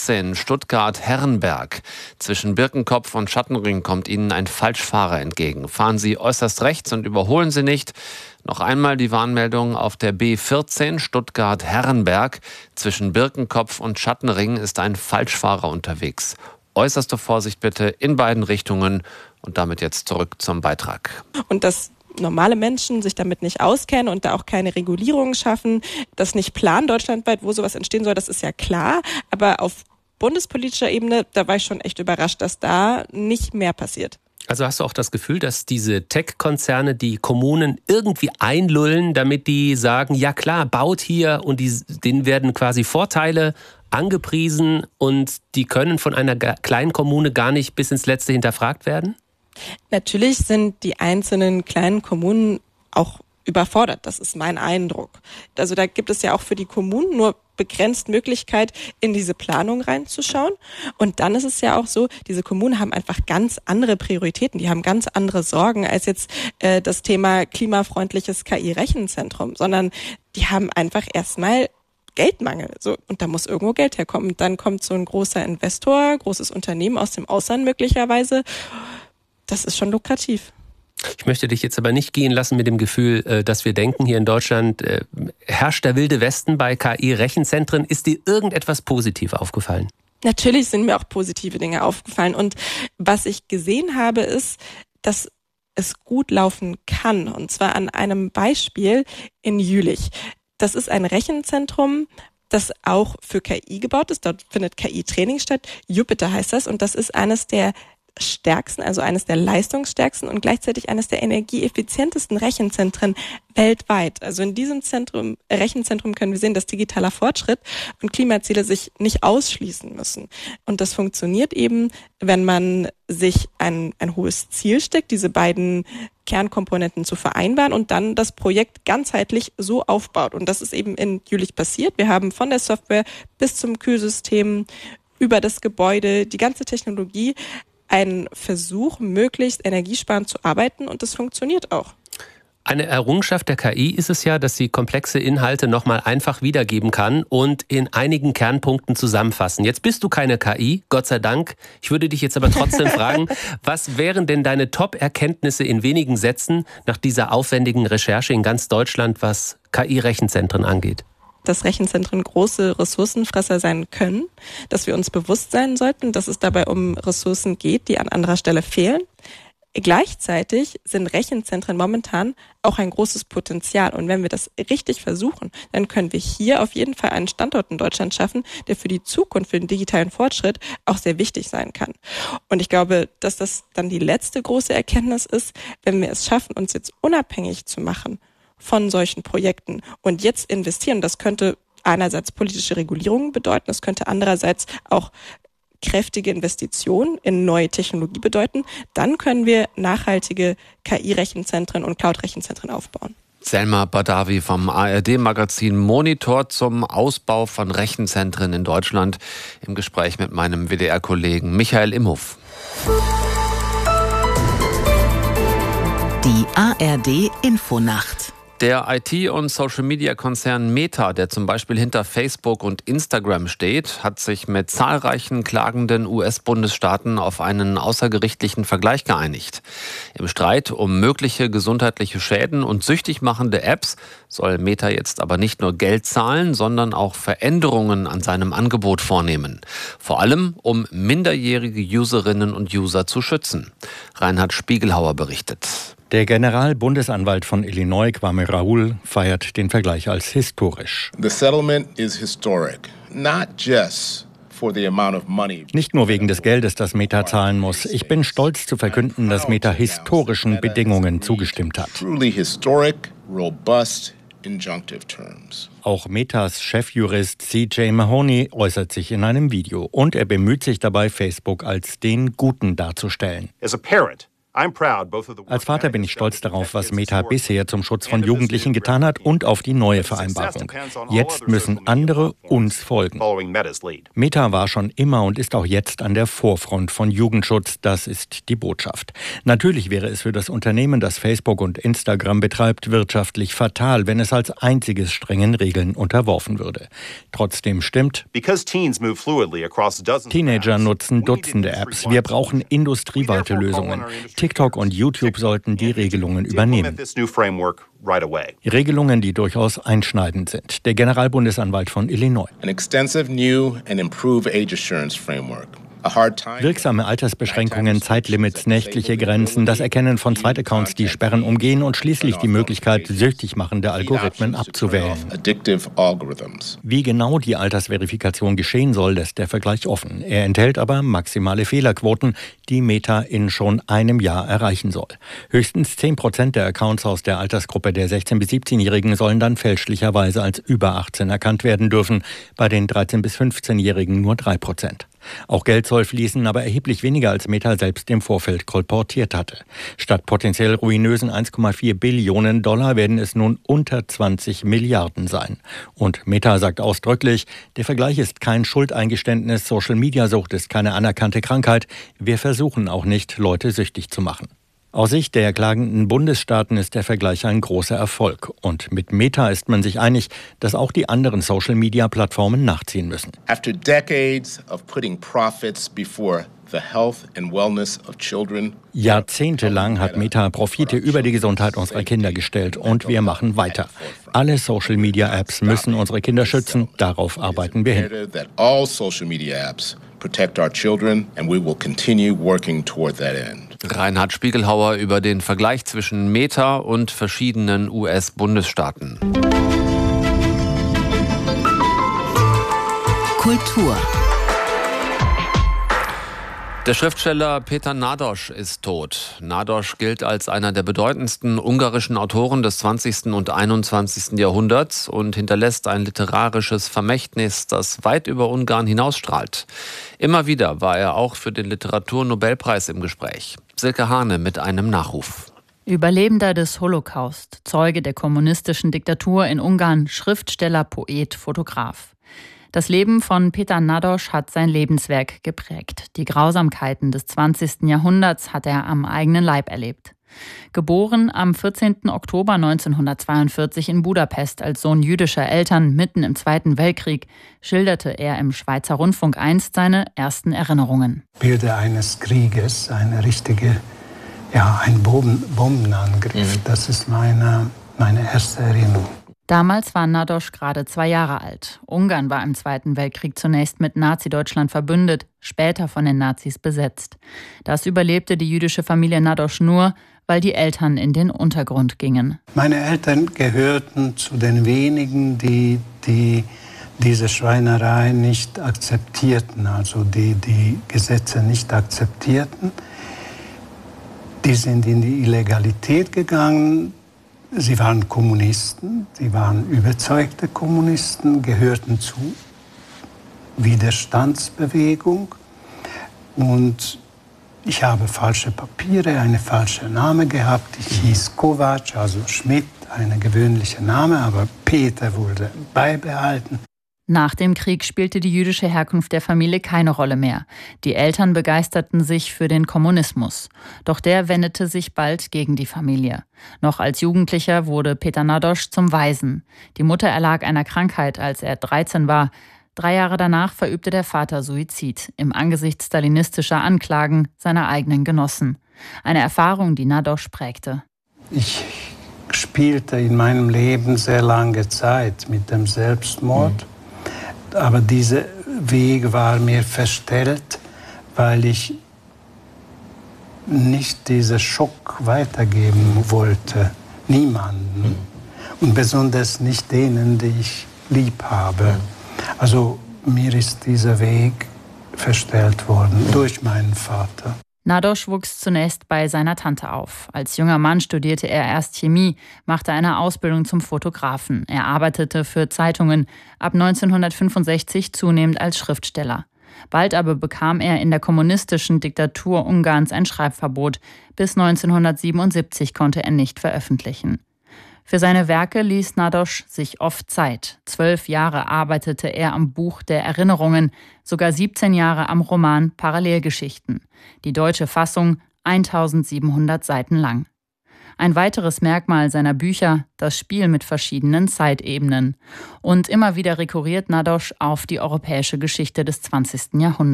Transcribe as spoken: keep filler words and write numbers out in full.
vierzehn Stuttgart-Herrenberg. Zwischen Birkenkopf und Schattenring kommt Ihnen ein Falschfahrer entgegen. Fahren Sie äußerst rechts und überholen Sie nicht. Noch einmal die Warnmeldung auf der B vierzehn Stuttgart-Herrenberg. Zwischen Birkenkopf und Schattenring ist ein Falschfahrer unterwegs. Äußerste Vorsicht bitte in beiden Richtungen. Und damit jetzt zurück zum Beitrag. Und das normale Menschen sich damit nicht auskennen und da auch keine Regulierungen schaffen, das nicht planen deutschlandweit, wo sowas entstehen soll, das ist ja klar. Aber auf bundespolitischer Ebene, da war ich schon echt überrascht, dass da nicht mehr passiert. Also hast du auch das Gefühl, dass diese Tech-Konzerne die Kommunen irgendwie einlullen, damit die sagen, ja klar, baut hier und die, denen werden quasi Vorteile angepriesen und die können von einer kleinen Kommune gar nicht bis ins Letzte hinterfragt werden? Natürlich sind die einzelnen kleinen Kommunen auch überfordert. Das ist mein Eindruck. Also da gibt es ja auch für die Kommunen nur begrenzt Möglichkeit, in diese Planung reinzuschauen. Und dann ist es ja auch so, diese Kommunen haben einfach ganz andere Prioritäten. Die haben ganz andere Sorgen als jetzt äh, das Thema klimafreundliches K I-Rechenzentrum, sondern die haben einfach erstmal Geldmangel. So, und da muss irgendwo Geld herkommen. Und dann kommt so ein großer Investor, großes Unternehmen aus dem Ausland möglicherweise. Das ist schon lukrativ. Ich möchte dich jetzt aber nicht gehen lassen mit dem Gefühl, dass wir denken, hier in Deutschland herrscht der wilde Westen bei K I-Rechenzentren. Ist dir irgendetwas positiv aufgefallen? Natürlich sind mir auch positive Dinge aufgefallen. Und was ich gesehen habe, ist, dass es gut laufen kann. Und zwar an einem Beispiel in Jülich. Das ist ein Rechenzentrum, das auch für K I gebaut ist. Dort findet K I-Training statt. Jupiter heißt das. Und das ist eines der stärksten, also eines der leistungsstärksten und gleichzeitig eines der energieeffizientesten Rechenzentren weltweit. Also in diesem Zentrum, Rechenzentrum können wir sehen, dass digitaler Fortschritt und Klimaziele sich nicht ausschließen müssen. Und das funktioniert eben, wenn man sich ein, ein hohes Ziel steckt, diese beiden Kernkomponenten zu vereinbaren und dann das Projekt ganzheitlich so aufbaut. Und das ist eben in Jülich passiert. Wir haben von der Software bis zum Kühlsystem über das Gebäude, die ganze Technologie, ein Versuch, möglichst energiesparend zu arbeiten, und das funktioniert auch. Eine Errungenschaft der K I ist es ja, dass sie komplexe Inhalte nochmal einfach wiedergeben kann und in einigen Kernpunkten zusammenfassen. Jetzt bist du keine K I, Gott sei Dank. Ich würde dich jetzt aber trotzdem fragen, was wären denn deine Top-Erkenntnisse in wenigen Sätzen nach dieser aufwendigen Recherche in ganz Deutschland, was K I-Rechenzentren angeht? Dass Rechenzentren große Ressourcenfresser sein können, dass wir uns bewusst sein sollten, dass es dabei um Ressourcen geht, die an anderer Stelle fehlen. Gleichzeitig sind Rechenzentren momentan auch ein großes Potenzial. Und wenn wir das richtig versuchen, dann können wir hier auf jeden Fall einen Standort in Deutschland schaffen, der für die Zukunft, für den digitalen Fortschritt auch sehr wichtig sein kann. Und ich glaube, dass das dann die letzte große Erkenntnis ist, wenn wir es schaffen, uns jetzt unabhängig zu machen von solchen Projekten und jetzt investieren. Das könnte einerseits politische Regulierungen bedeuten, das könnte andererseits auch kräftige Investitionen in neue Technologie bedeuten. Dann können wir nachhaltige K I-Rechenzentren und Cloud-Rechenzentren aufbauen. Selma Badawi vom A R D-Magazin Monitor zum Ausbau von Rechenzentren in Deutschland im Gespräch mit meinem W D R-Kollegen Michael Imhoff. Die A R D-Infonacht. Der I T- und Social-Media-Konzern Meta, der zum Beispiel hinter Facebook und Instagram steht, hat sich mit zahlreichen klagenden U S-Bundesstaaten auf einen außergerichtlichen Vergleich geeinigt. Im Streit um mögliche gesundheitliche Schäden und süchtig machende Apps soll Meta jetzt aber nicht nur Geld zahlen, sondern auch Veränderungen an seinem Angebot vornehmen. Vor allem, um minderjährige Userinnen und User zu schützen. Reinhard Spiegelhauer berichtet. Der Generalbundesanwalt von Illinois, Kwame Raoul, feiert den Vergleich als historisch. The settlement is historic, not just for the amount of money. Nicht nur wegen des Geldes, das Meta zahlen muss. Ich bin stolz zu verkünden, dass Meta historischen Bedingungen zugestimmt hat. Truly historic, robust, injunctive terms. Auch Metas Chefjurist C J Mahoney äußert sich in einem Video und er bemüht sich dabei, Facebook als den Guten darzustellen. As a parent, Als Vater bin ich stolz darauf, was Meta bisher zum Schutz von Jugendlichen getan hat und auf die neue Vereinbarung. Jetzt müssen andere uns folgen. Meta war schon immer und ist auch jetzt an der Vorfront von Jugendschutz. Das ist die Botschaft. Natürlich wäre es für das Unternehmen, das Facebook und Instagram betreibt, wirtschaftlich fatal, wenn es als einziges strengen Regeln unterworfen würde. Trotzdem stimmt, Teenager nutzen Dutzende Apps. Wir brauchen industrieweite Lösungen. TikTok und YouTube sollten die Regelungen übernehmen. Regelungen, die durchaus einschneidend sind. Der Generalbundesanwalt von Illinois. An extensive new and improved age assurance framework. Wirksame Altersbeschränkungen, Zeitlimits, nächtliche Grenzen, das Erkennen von Zweitaccounts, die Sperren umgehen und schließlich die Möglichkeit, süchtig machende Algorithmen abzuwählen. Wie genau die Altersverifikation geschehen soll, lässt der Vergleich offen. Er enthält aber maximale Fehlerquoten, die Meta in schon einem Jahr erreichen soll. Höchstens zehn Prozent der Accounts aus der Altersgruppe der sechzehn- bis siebzehnjährigen sollen dann fälschlicherweise als über achtzehn erkannt werden dürfen, bei den dreizehn- bis fünfzehnjährigen nur drei Prozent. Auch Geld soll fließen, aber erheblich weniger als Meta selbst im Vorfeld kolportiert hatte. Statt potenziell ruinösen eins Komma vier Billionen Dollar werden es nun unter zwanzig Milliarden sein. Und Meta sagt ausdrücklich, der Vergleich ist kein Schuldeingeständnis, Social-Media-Sucht ist keine anerkannte Krankheit. Wir versuchen auch nicht, Leute süchtig zu machen. Aus Sicht der klagenden Bundesstaaten ist der Vergleich ein großer Erfolg. Und mit Meta ist man sich einig, dass auch die anderen Social-Media-Plattformen nachziehen müssen. After decades of putting profits before the health and wellness of children. Jahrzehntelang hat Meta Profite über die Gesundheit unserer Kinder gestellt und wir machen weiter. Alle Social-Media-Apps müssen unsere Kinder schützen, darauf arbeiten wir hin. All social-media-apps protect our children and we will continue working toward that end. Reinhard Spiegelhauer über den Vergleich zwischen Meta und verschiedenen U S-Bundesstaaten. Kultur. Der Schriftsteller Peter Nádas ist tot. Nádas gilt als einer der bedeutendsten ungarischen Autoren des zwanzigsten und einundzwanzigsten Jahrhunderts und hinterlässt ein literarisches Vermächtnis, das weit über Ungarn hinausstrahlt. Immer wieder war er auch für den Literaturnobelpreis im Gespräch. Silke Hane mit einem Nachruf. Überlebender des Holocaust, Zeuge der kommunistischen Diktatur in Ungarn, Schriftsteller, Poet, Fotograf. Das Leben von Peter Nádas hat sein Lebenswerk geprägt. Die Grausamkeiten des zwanzigsten Jahrhunderts hat er am eigenen Leib erlebt. Geboren am vierzehnten Oktober neunzehnhundertzweiundvierzig in Budapest als Sohn jüdischer Eltern mitten im Zweiten Weltkrieg, schilderte er im Schweizer Rundfunk einst seine ersten Erinnerungen. Bilder eines Krieges, eine richtige, ja, ein Bomben, Bombenangriff, mhm. das ist meine, meine erste Erinnerung. Damals war Nádas gerade zwei Jahre alt. Ungarn war im Zweiten Weltkrieg zunächst mit Nazi-Deutschland verbündet, später von den Nazis besetzt. Das überlebte die jüdische Familie Nádas nur, weil die Eltern in den Untergrund gingen. Meine Eltern gehörten zu den wenigen, die, die diese Schweinerei nicht akzeptierten, also die die Gesetze nicht akzeptierten. Die sind in die Illegalität gegangen. Sie waren Kommunisten, sie waren überzeugte Kommunisten, gehörten zur Widerstandsbewegung. Und ich habe falsche Papiere, eine falsche Name gehabt. Ich hieß Kovac, also Schmidt, ein gewöhnlicher Name, aber Peter wurde beibehalten. Nach dem Krieg spielte die jüdische Herkunft der Familie keine Rolle mehr. Die Eltern begeisterten sich für den Kommunismus. Doch der wendete sich bald gegen die Familie. Noch als Jugendlicher wurde Peter Nádas zum Waisen. Die Mutter erlag einer Krankheit, als er dreizehn war. Drei Jahre danach verübte der Vater Suizid im Angesicht stalinistischer Anklagen seiner eigenen Genossen. Eine Erfahrung, die Nádas prägte. Ich spielte in meinem Leben sehr lange Zeit mit dem Selbstmord. Mhm. Aber dieser Weg war mir verstellt, weil ich nicht diesen Schock weitergeben wollte. Niemanden. Und besonders nicht denen, die ich lieb habe. Also mir ist dieser Weg verstellt worden durch meinen Vater. Nádas wuchs zunächst bei seiner Tante auf. Als junger Mann studierte er erst Chemie, machte eine Ausbildung zum Fotografen. Er arbeitete für Zeitungen, ab neunzehnhundertfünfundsechzig zunehmend als Schriftsteller. Bald aber bekam er in der kommunistischen Diktatur Ungarns ein Schreibverbot. Bis neunzehnhundertsiebenundsiebzig konnte er nicht veröffentlichen. Für seine Werke ließ Nádas sich oft Zeit. Zwölf Jahre arbeitete er am Buch der Erinnerungen, sogar siebzehn Jahre am Roman Parallelgeschichten. Die deutsche Fassung eintausendsiebenhundert Seiten lang. Ein weiteres Merkmal seiner Bücher, das Spiel mit verschiedenen Zeitebenen. Und immer wieder rekurriert Nádas auf die europäische Geschichte des zwanzigsten Jahrhunderts.